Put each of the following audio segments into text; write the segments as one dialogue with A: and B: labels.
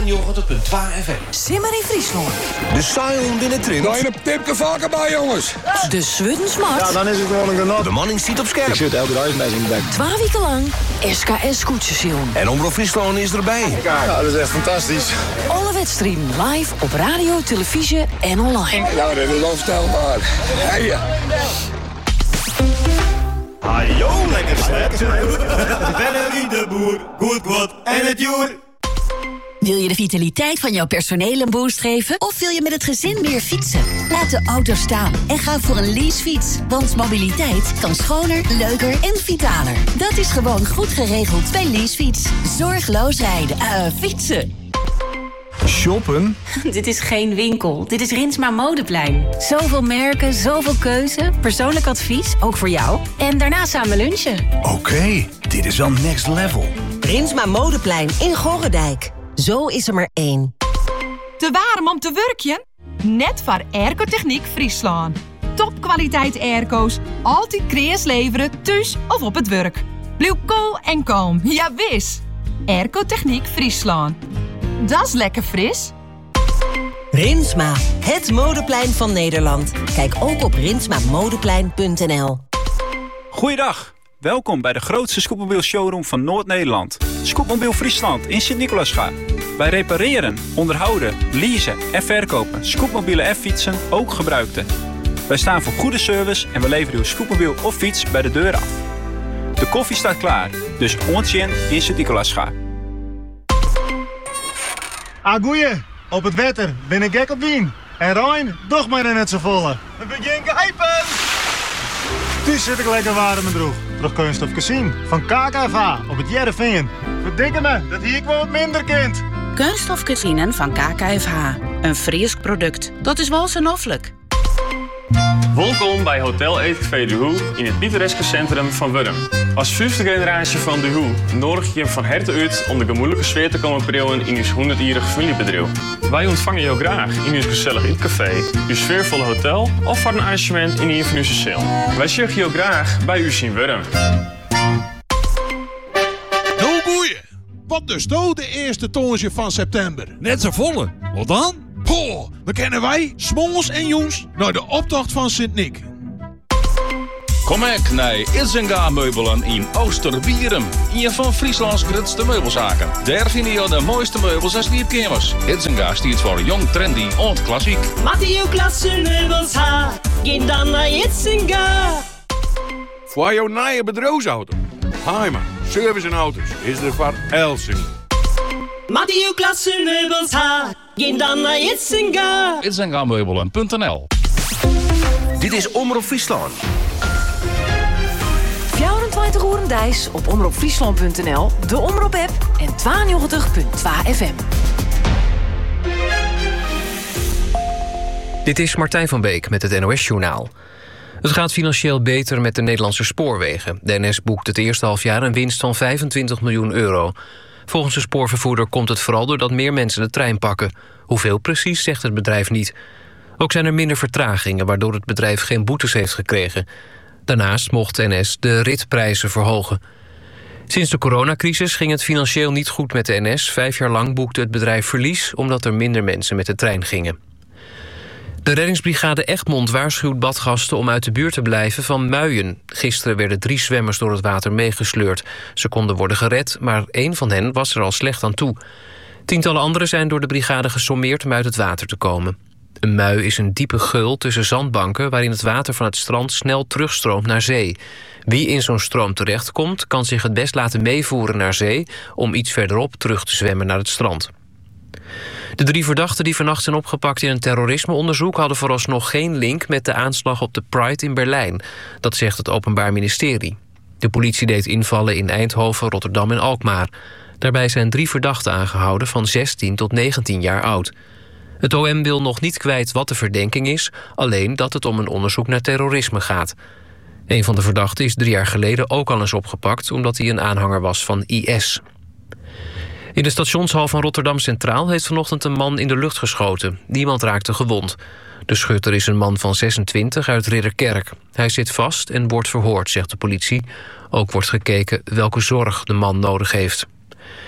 A: FM.
B: Simmer in Friesland.
A: De Sion binnen Trint.
C: Nou, een tipje vaker bij, jongens.
B: De Swuddensmart.
D: Ja, dan is het gewoon een genot.
A: De manning ziet op scherp.
D: Ik zit elke dag met in de bek.
B: 2 weken lang SKS Koetjesjilm.
A: En Omroep Friesland is erbij.
D: Ja, dat is echt fantastisch.
B: Alle wedstrijden live op radio, televisie en online.
C: Nou, dat is onvoorstelbaar. Hey.
E: Hallo, lekker slet. Valerie de Boer, goed en het joer.
F: Wil je de vitaliteit van jouw personeel een boost geven? Of wil je met het gezin meer fietsen? Laat de auto staan en ga voor een leasefiets. Want mobiliteit kan schoner, leuker en vitaler. Dat is gewoon goed geregeld bij Leasefiets. Zorgloos rijden. Fietsen.
G: Shoppen?
H: Dit is geen winkel. Dit is Rinsma Modeplein. Zoveel merken, zoveel keuze. Persoonlijk advies, ook voor jou. En daarna samen lunchen.
G: Oké, dit is wel next level.
I: Rinsma Modeplein in Gorredijk. Zo is er maar 1.
J: Te warm om te werkje? Net voor Airco-Techniek Friesland. Topkwaliteit airco's, altijd kreas leveren, thuis of op het werk. Blijf koel en kalm, ja wis. Airco-Techniek Friesland. Dat is lekker fris.
I: Rinsma, het modeplein van Nederland. Kijk ook op rinsmamodeplein.nl.
K: Goeiedag, welkom bij de grootste scootmobiel showroom van Noord-Nederland. Scootmobiel Friesland in Sint-Nicolaasga. Wij repareren, onderhouden, leasen en verkopen scootmobielen en fietsen, ook gebruikte. Wij staan voor goede service en we leveren uw scootmobiel of fiets bij de deur af. De koffie staat klaar, dus ontje in Sint-Nicolaasga.
L: Goeie, op het wetter ben ik gek op wien. En Rijn, toch maar in het z'n volle.
E: We beginnen geheipen.
L: Dus zit ik lekker warm en droeg. Terug Kunststof Casino van KKV op het Jereveen. Verdikke me, dat hier ik wel wat minder kind.
M: Kunststof Casino van KKFH. Een Fries product. Dat is wel sanoffelijk.
N: Welkom bij Hotel Eetcafé De Hoe in het pittoreske centrum van Wurm. Als 5e generatie van De Hoe nodig je van harte uit om de gemoedelijke sfeer te komen brengen in uw 100-jarig familiebedrijf. Wij ontvangen jou graag in uw gezellig eetcafé, uw sfeervolle hotel of voor een arrangement in een van uw cel. Wij zorgen jou graag bij u in Wurm.
O: Nou boeien, wat dus nou de eerste tonsje van september?
P: Net zo volle, wat dan?
O: Poh, dan kennen wij, smons en jongens, naar de optocht van Sint-Nick.
Q: Kom ik naar Itzinga Meubelen in Oosterwierum. Een van Frieslands grootste meubelzaken. Daar vind je de mooiste meubels en sleepkamers. Itzinga staat voor jong, trendy, oud klassiek.
R: Matteo Klasse meubels ha, ga dan naar Itzinga.
C: Voor jouw nieuwe bedrijfsauto. Heimer, service en auto's is er voor Elsing.
R: Matteo Klasse meubels ha, ga dan naar Itzinga.
Q: Itzingameubelen.nl.
A: Dit is Omroep Friesland.
B: 24 uur Dijs op omroepfriesland.nl, de Omroep-app en 92.2 FM.
S: Dit is Martijn van Beek met het NOS-journaal. Het gaat financieel beter met de Nederlandse spoorwegen. De NS boekt het eerste halfjaar een winst van 25 miljoen euro. Volgens de spoorvervoerder komt het vooral doordat meer mensen de trein pakken. Hoeveel precies, zegt het bedrijf niet. Ook zijn er minder vertragingen, waardoor het bedrijf geen boetes heeft gekregen. Daarnaast mocht NS de ritprijzen verhogen. Sinds de coronacrisis ging het financieel niet goed met de NS. 5 jaar lang boekte het bedrijf verlies omdat er minder mensen met de trein gingen. De reddingsbrigade Egmond waarschuwt badgasten om uit de buurt te blijven van muien. Gisteren werden 3 zwemmers door het water meegesleurd. Ze konden worden gered, maar 1 van hen was er al slecht aan toe. Tientallen anderen zijn door de brigade gesommeerd om uit het water te komen. Een mui is een diepe geul tussen zandbanken waarin het water van het strand snel terugstroomt naar zee. Wie in zo'n stroom terechtkomt, kan zich het best laten meevoeren naar zee om iets verderop terug te zwemmen naar het strand. De 3 verdachten die vannacht zijn opgepakt in een terrorismeonderzoek hadden vooralsnog geen link met de aanslag op de Pride in Berlijn. Dat zegt het Openbaar Ministerie. De politie deed invallen in Eindhoven, Rotterdam en Alkmaar. Daarbij zijn 3 verdachten aangehouden van 16 tot 19 jaar oud. Het OM wil nog niet kwijt wat de verdenking is, alleen dat het om een onderzoek naar terrorisme gaat. Een van de verdachten is 3 jaar geleden ook al eens opgepakt omdat hij een aanhanger was van IS. In de stationshal van Rotterdam Centraal heeft vanochtend een man in de lucht geschoten. Niemand raakte gewond. De schutter is een man van 26 uit Ridderkerk. Hij zit vast en wordt verhoord, zegt de politie. Ook wordt gekeken welke zorg de man nodig heeft.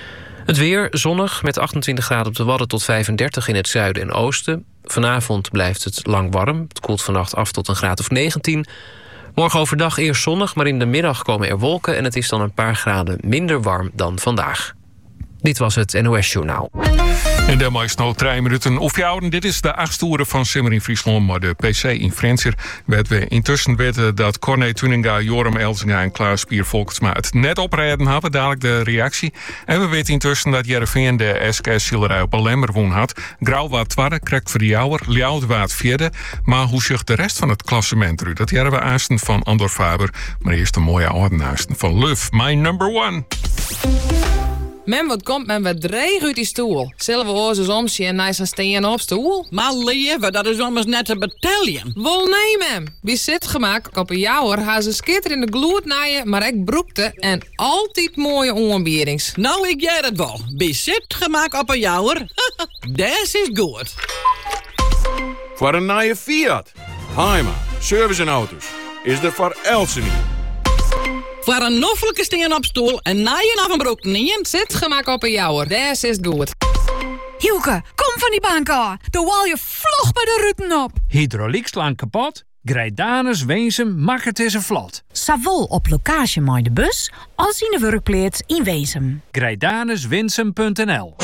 S: Het weer zonnig met 28 graden op de Wadden tot 35 in het zuiden en oosten. Vanavond blijft het lang warm. Het koelt vannacht af tot een graad of 19. Morgen overdag eerst zonnig, maar in de middag komen er wolken... en het is dan een paar graden minder warm dan vandaag. Dit was het NOS Journaal.
T: En daarmee is nog 3 minuten opgehouden. Dit is de 8e uur van Simmer in Friesland, maar de PC in Frenzer werd we intussen weten dat Corné Tuninga, Joram Elzinga en Klaas Pier Volksma het net oprijden hebben. Dadelijk de reactie. En we weten intussen dat Heerenveen de SK-schilderij op een lemmer won had. Grauw wat tweede, krijgt voor de jouwer, Ljouwt wat vierde. Maar hoe zegt de rest van het klassement eruit? Dat jaren we aansten van Andor Faber. Maar eerst een mooie oude aansten van Luf, my number 1.
U: Men, wat komt men wat dreig uit die stoel? Zullen we ons eens omzien en naar zijn steen op stoel?
V: Maar lieve, dat is ommers net een bataljon.
U: Wel nee, mem. Wie zit gemaakt op een jouwer, haar ze skitter in de gloed naaien, maar ik broekte en altijd mooie aanbiedings.
V: Nou, ik jij het wel. Wie zit gemaakt op een jouwer? Dat is goed.
C: Voor een nieuwe Fiat. Heima, service en auto's. Is er voor Elsevier.
V: Voor een noffelijke steen op stoel en naaien af een broek niet.
U: Zit gemaakt op een jouwer, dat is goed.
W: Hielke, kom van die bank af. Dan wal je vlog bij de rutten op.
P: Hydrauliek kapot? Grijdanus, Weensum, maak het eens een vlot.
W: Savol op locatie met de bus, als in de werkplaats in Weensum.
P: Grijdanuswinsum.nl.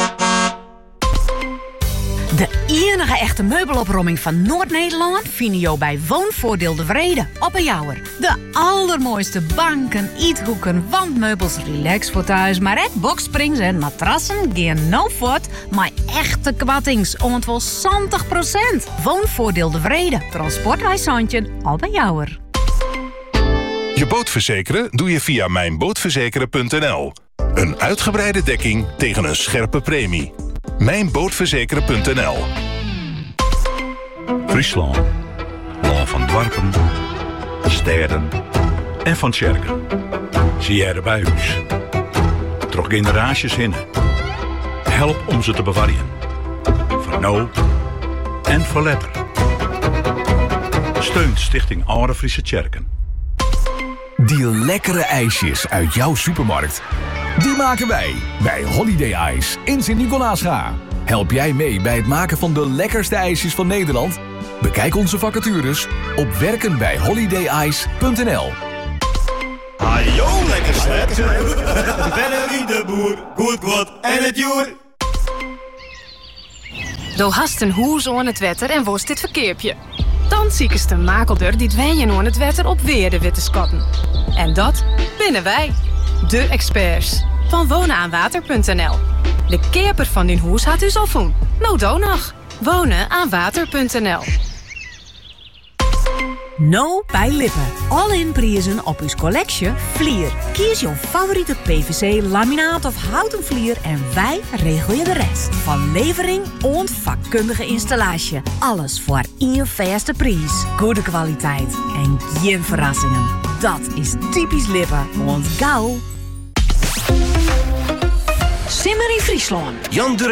W: De enige echte meubelopromming van Noord-Nederland vind je bij Woonvoordeel de Vrede op een jouwer. De allermooiste banken, eethoeken, wandmeubels, relax voor thuis, maar ook boxsprings en matrassen gaan no voort, maar echte kwattings, om wel 60%. Woonvoordeel de Vrede, transportlijstje op een jouwer.
X: Je boot verzekeren doe je via mijnbootverzekeren.nl. Een uitgebreide dekking tegen een scherpe premie. Mijnbootverzekeren.nl.
G: Friesland. Land van dorpen, steden en van kerken. Zie jij er bij ons. Toch generaties in. Help om ze te bewaren. Voor nou en voor later. Steunt Stichting Oude Friese Kerken.
A: Die lekkere ijsjes uit jouw supermarkt, die maken wij bij Holiday Ice in Sint-Nicolaasga. Help jij mee bij het maken van de lekkerste ijsjes van Nederland? Bekijk onze vacatures op werkenbijholidayis.nl.
E: Hallo lekker slet. Ben er in de boer, goed en het joer.
Y: Do hast een hoes aan het wetter en worst dit verkeerpje. Dan ziekest de makelder die dween aan het wetter op weer de witte skotten. En dat binnen wij, de experts van wonenaanwater.nl. De keeper van din hoes had u al voen. Nou dan nog. Wonenaanwater.nl.
W: Nou bij Lippen. All-in prijzen op uw collectie Vlier. Kies jouw favoriete PVC, laminaat of houten vlier en wij regelen je de rest. Van levering en vakkundige installatie. Alles voor één vaste prijs. Goede kwaliteit en geen verrassingen. Dat is typisch Lippen, want gauw.
B: Simmer in Friesland.
A: Jan de